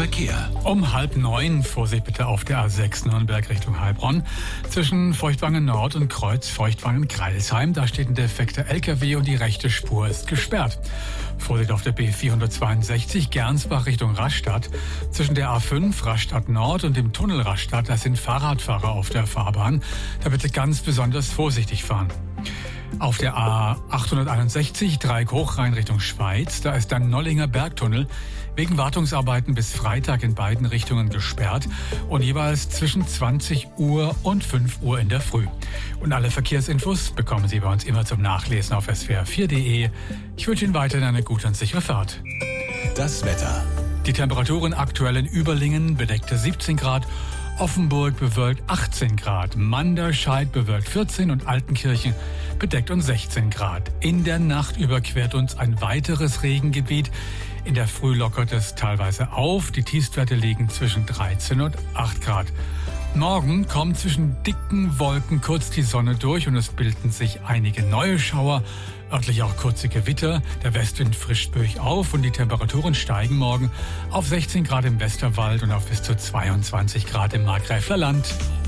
Verkehr. Um 8:30, Vorsicht bitte auf der A6 Nürnberg Richtung Heilbronn. Zwischen Feuchtwangen Nord und Kreuz Feuchtwangen-Kreilsheim, da steht ein defekter LKW und die rechte Spur ist gesperrt. Vorsicht auf der B462 Gernsbach Richtung Rastatt. Zwischen der A5 Rastatt Nord und dem Tunnel Rastatt, da sind Fahrradfahrer auf der Fahrbahn. Da bitte ganz besonders vorsichtig fahren. Auf der A861 Dreieck Hochrhein Richtung Schweiz, da ist der Nollinger Bergtunnel wegen Wartungsarbeiten bis Freitag in beiden Richtungen gesperrt und jeweils zwischen 20 Uhr und 5 Uhr in der Früh. Und alle Verkehrsinfos bekommen Sie bei uns immer zum Nachlesen auf swr4.de. Ich wünsche Ihnen weiterhin eine gute und sichere Fahrt. Das Wetter. Die Temperaturen aktuell in Überlingen bedeckte 17 Grad, Offenburg bewölkt 18 Grad, Manderscheid bewölkt 14 und Altenkirchen bedeckt uns 16 Grad. In der Nacht überquert uns ein weiteres Regengebiet. In der Früh lockert es teilweise auf. Die Tiefstwerte liegen zwischen 13 und 8 Grad. Morgen kommt zwischen dicken Wolken kurz die Sonne durch und es bilden sich einige neue Schauer, örtlich auch kurze Gewitter. Der Westwind frischt böig auf und die Temperaturen steigen morgen auf 16 Grad im Westerwald und auf bis zu 22 Grad im Markgräfler Land.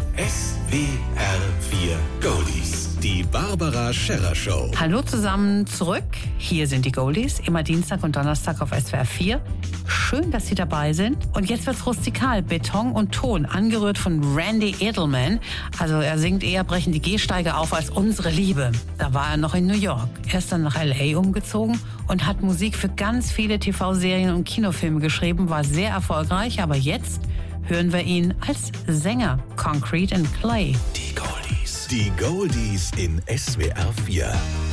SWR4 Goldies. Die Barbara Scherrer Show. Hallo zusammen zurück. Hier sind die Goldies, immer Dienstag und Donnerstag auf SWR4. Schön, dass Sie dabei sind. Und jetzt wird's rustikal. Beton und Ton, angerührt von Randy Edelman. Also er singt eher brechen die Gehsteige auf als unsere Liebe. Da war er noch in New York. Er ist dann nach L.A. umgezogen und hat Musik für ganz viele TV-Serien und Kinofilme geschrieben. War sehr erfolgreich, aber jetzt hören wir ihn als Sänger. Concrete and Clay. Die Goldies. Die Goldies in SWR4.